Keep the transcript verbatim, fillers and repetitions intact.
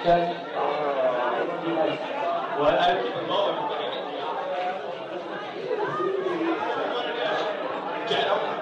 Guys, What? I keep it low. Everybody. Yeah, I don't